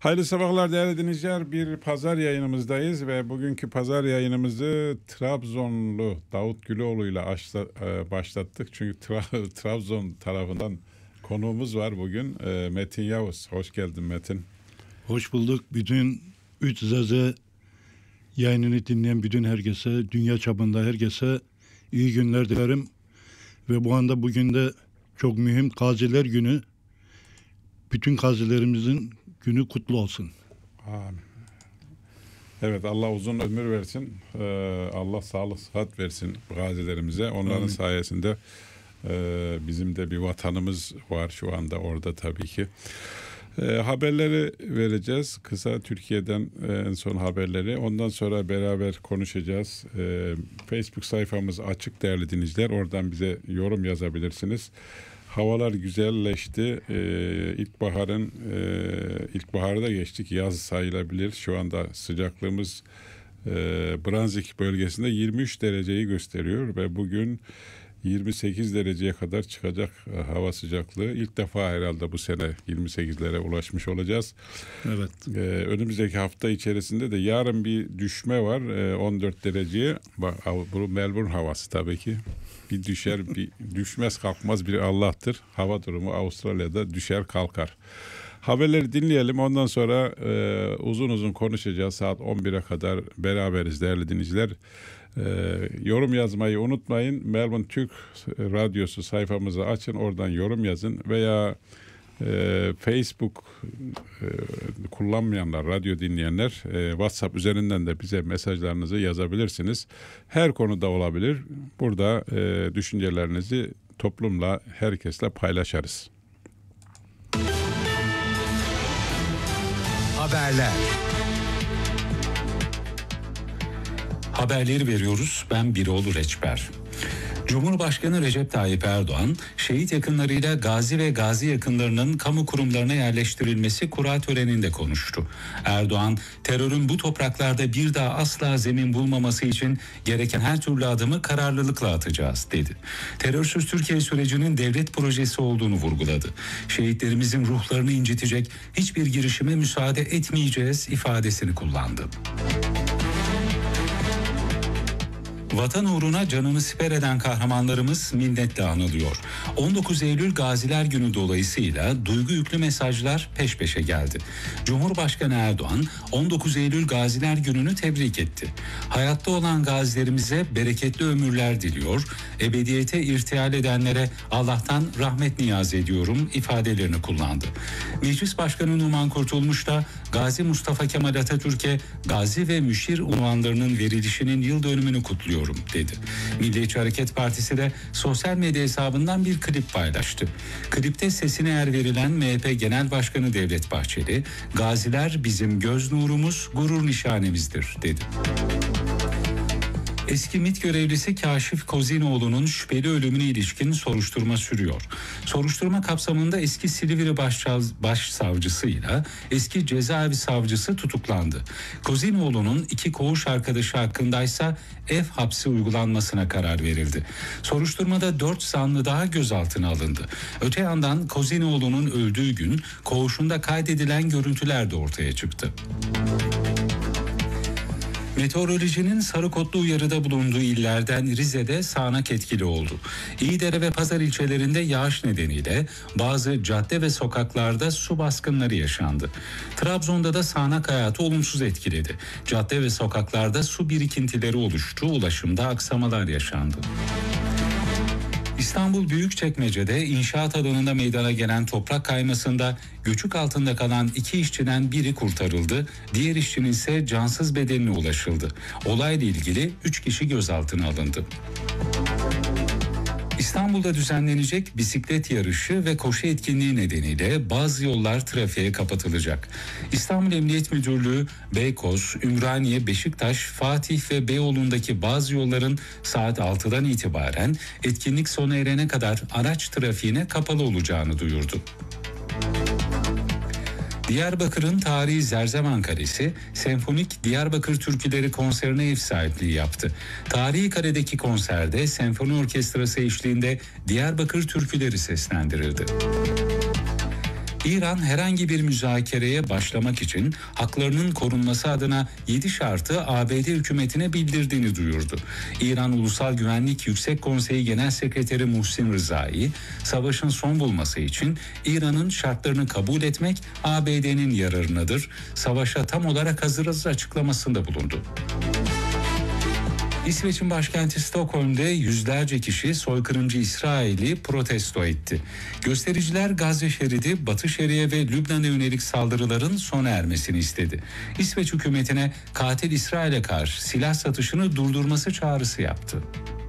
Hayırlı sabahlar değerli dinleyiciler. Bir pazar yayınımızdayız ve bugünkü pazar yayınımızı Trabzonlu Davut Güloğlu ile başlattık. Çünkü Trabzon tarafından konuğumuz var bugün. Metin Yavuz. Hoş geldin Metin. Hoş bulduk. Bütün 3ZZ yayınını dinleyen bütün herkese, dünya çapında herkese iyi günler dilerim. Ve bu anda bugün de çok mühim Gaziler Günü. Bütün gazilerimizin günü kutlu olsun. Amin. Evet, Allah uzun ömür versin. Allah sağlık sıhhat versin gazilerimize. Onların Amin. sayesinde bizim de bir vatanımız var şu anda orada tabii ki. Haberleri vereceğiz. Kısa Türkiye'den en son haberleri. Ondan sonra beraber konuşacağız. Facebook sayfamız açık değerli dinleyiciler. Oradan bize yorum yazabilirsiniz. Havalar güzelleşti. İlkbaharı da geçtik. Yaz sayılabilir. Şu anda sıcaklığımız Branzik bölgesinde 23 dereceyi gösteriyor ve bugün 28 dereceye kadar çıkacak hava sıcaklığı. İlk defa herhalde bu sene 28'lere ulaşmış olacağız. Evet. Önümüzdeki hafta içerisinde de yarın bir düşme var 14 dereceye. Bu Melbourne havası tabii ki. Bir düşer, bir düşmez kalkmaz bir Allah'tır. Hava durumu Avustralya'da düşer kalkar. Haberleri dinleyelim. Ondan sonra uzun uzun konuşacağız. Saat 11'e kadar beraberiz değerli dinleyiciler. Yorum yazmayı unutmayın. Melbourne Türk Radyosu sayfamızı açın. Oradan yorum yazın. Veya Facebook kullanmayanlar, radyo dinleyenler WhatsApp üzerinden de bize mesajlarınızı yazabilirsiniz. Her konuda olabilir. Burada düşüncelerinizi toplumla, herkesle paylaşırız. Haberleri veriyoruz. Ben Biroğlu Reçber. Cumhurbaşkanı Recep Tayyip Erdoğan, şehit yakınlarıyla gazi ve gazi yakınlarının kamu kurumlarına yerleştirilmesi kura töreninde konuştu. Erdoğan, terörün bu topraklarda bir daha asla zemin bulmaması için gereken her türlü adımı kararlılıkla atacağız dedi. Terörsüz Türkiye sürecinin devlet projesi olduğunu vurguladı. Şehitlerimizin ruhlarını incitecek hiçbir girişime müsaade etmeyeceğiz ifadesini kullandı. Vatan uğruna canını siper eden kahramanlarımız minnetle anılıyor. 19 Eylül Gaziler Günü dolayısıyla duygu yüklü mesajlar peş peşe geldi. Cumhurbaşkanı Erdoğan 19 Eylül Gaziler Günü'nü tebrik etti. Hayatta olan gazilerimize bereketli ömürler diliyor, ebediyete irtihal edenlere Allah'tan rahmet niyaz ediyorum ifadelerini kullandı. Meclis Başkanı Numan Kurtulmuş da Gazi Mustafa Kemal Atatürk'e gazi ve müşir unvanlarının verilişinin yıl dönümünü kutluyor dedi. Milliyetçi Hareket Partisi de sosyal medya hesabından bir klip paylaştı. Klipte sesine yer verilen MHP Genel Başkanı Devlet Bahçeli, "Gaziler bizim göz nurumuz, gurur nişanemizdir" dedi. Eski MİT görevlisi Kaşif Kozinoğlu'nun şüpheli ölümüne ilişkin soruşturma sürüyor. Soruşturma kapsamında eski Silivri Başsavcısıyla eski cezaevi savcısı tutuklandı. Kozinoğlu'nun 2 koğuş arkadaşı hakkındaysa ev hapsi uygulanmasına karar verildi. Soruşturmada 4 zanlı daha gözaltına alındı. Öte yandan Kozinoğlu'nun öldüğü gün koğuşunda kaydedilen görüntüler de ortaya çıktı. Meteorolojinin sarı kodlu uyarıda bulunduğu illerden Rize'de sağanak etkili oldu. İyidere ve Pazar ilçelerinde yağış nedeniyle bazı cadde ve sokaklarda su baskınları yaşandı. Trabzon'da da sağanak hayatı olumsuz etkiledi. Cadde ve sokaklarda su birikintileri oluştu, ulaşımda aksamalar yaşandı. İstanbul Büyükçekmece'de inşaat alanında meydana gelen toprak kaymasında göçük altında kalan 2 işçiden biri kurtarıldı, diğer işçinin ise cansız bedenine ulaşıldı. Olayla ilgili 3 kişi gözaltına alındı. İstanbul'da düzenlenecek bisiklet yarışı ve koşu etkinliği nedeniyle bazı yollar trafiğe kapatılacak. İstanbul Emniyet Müdürlüğü, Beykoz, Ümraniye, Beşiktaş, Fatih ve Beyoğlu'ndaki bazı yolların saat 6'dan itibaren etkinlik sona erene kadar araç trafiğine kapalı olacağını duyurdu. Diyarbakır'ın tarihi Zerzevan Kalesi, Senfonik Diyarbakır Türküleri konserine ev sahipliği yaptı. Tarihi kaledeki konserde senfoni orkestrası eşliğinde Diyarbakır türküleri seslendirildi. İran herhangi bir müzakereye başlamak için haklarının korunması adına 7 şartı ABD hükümetine bildirdiğini duyurdu. İran Ulusal Güvenlik Yüksek Konseyi Genel Sekreteri Muhsin Rızai, savaşın son bulması için İran'ın şartlarını kabul etmek ABD'nin yararınadır, savaşa tam olarak hazırız açıklamasında bulundu. İsveç'in başkenti Stockholm'de yüzlerce kişi soykırımcı İsrail'i protesto etti. Göstericiler Gazze şeridi, Batı Şeria ve Lübnan'a yönelik saldırıların sona ermesini istedi. İsveç hükümetine katil İsrail'e karşı silah satışını durdurması çağrısı yaptı.